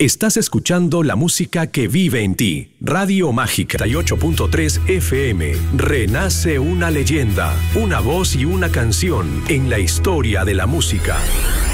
Estás escuchando la música que vive en ti. Radio Mágica 88.3 FM. Renace una leyenda, una voz y una canción en la historia de la música.